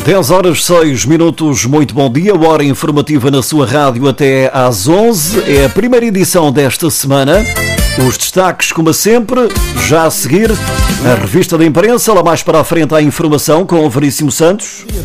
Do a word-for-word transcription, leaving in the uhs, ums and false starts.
dez horas seis minutos, muito bom dia, hora informativa na sua rádio até às onze, é a primeira edição desta semana. Os destaques, como sempre, já a seguir, a revista da imprensa, lá mais para a frente a informação com o Veríssimo Santos.